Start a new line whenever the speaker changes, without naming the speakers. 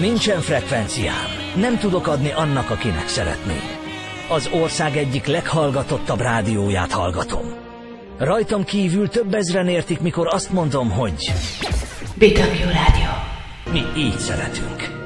Nincsen frekvenciám. Nem tudok adni annak, akinek szeretném. Az ország egyik leghallgatottabb rádióját hallgatom. Rajtam kívül több ezren értik, mikor azt mondom, hogy...
BW Rádió.
Mi így szeretünk.